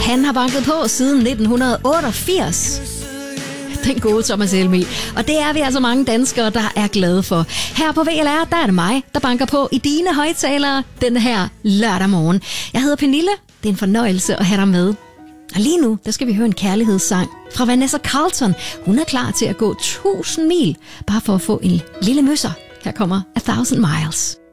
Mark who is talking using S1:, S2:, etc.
S1: Han har banket på siden 1988. Den gode Thomas Helmig. Og det er vi altså mange danskere, der er glade for. Her på VLR, der er det mig, der banker på i dine højtalere den her lørdag morgen. Jeg hedder Pernille. Det er en fornøjelse at have dig med. Og lige nu, der skal vi høre en kærlighedssang fra Vanessa Carlton. Hun er klar til at gå 1000 mil, bare for at få en lille møsser. Her kommer 1000 Miles.